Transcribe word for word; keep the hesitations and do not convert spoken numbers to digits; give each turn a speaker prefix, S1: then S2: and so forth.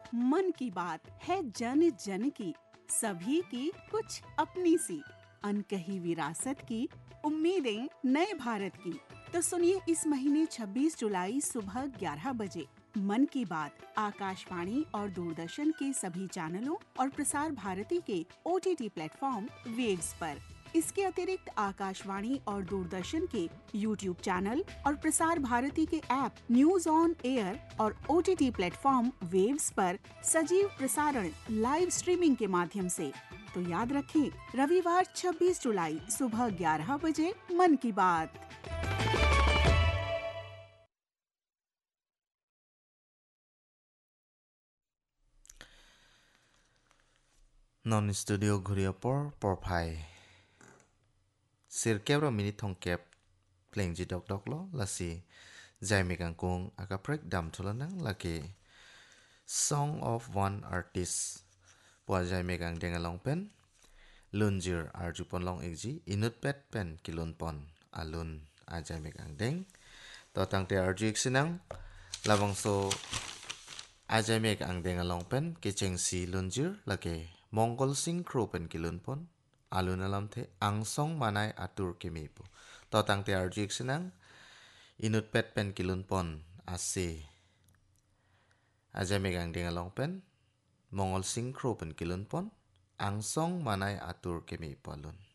S1: मन की बात है जन जन की, सभी की कुछ अपनी सी, अनकही विरासत की, उम्मीदें नए भारत की। तो सुनिए इस महीने छब्बीस जुलाई सुबह ग्यारह बजे मन की बात आकाशवाणी और दूरदर्शन के सभी चैनलों और प्रसार भारती के ओटीटी प्लेटफॉर्म वेव्स पर। इसके अतिरिक्त आकाशवाणी और दूरदर्शन के यूट्यूब चैनल और प्रसार भारती के ऐप न्यूज ऑन एयर और ओटीटी प्लेटफॉर्म वेव्स पर सजीव प्रसारण लाइव स्ट्रीमिंग के माध्यम से। तो याद रखें, रविवार छब्बीस जुलाई सुबह ग्यारह बजे मन की बात।
S2: Non studio Guria por por pai. Sir kebra mini thong kep playing ji dok dok lo lasi jai me kang kung aka prek dam thola nang laki Song of One Artist pwa jai me kang deng along pen lunjir arju pon long ekji inut pet pen kilon pon alun a jai me kang deng to tang te arju iksinang labang so a jai me kang deng along pen kicheng si lunjir laki Mongol sing kro pen kilon pon alun alam the angsong manai atur kemipu to tang te arju iksinang inut pet pen kilon pon ase aja megang ding along pen Mongol sing kro pen kilon pon angsong manai atur kemi polun